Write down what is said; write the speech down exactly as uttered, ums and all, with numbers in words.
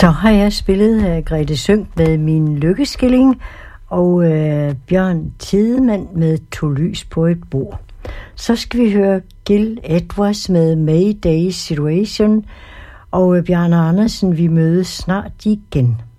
Så har jeg spillet uh, Grete Sønck med Min Lykkeskilling og uh, Bjørn Tidemand med Tog lys på et bord. Så skal vi høre Gil Edwards med Mayday Situation og uh, Bjarne Andersen, Vi mødes snart igen.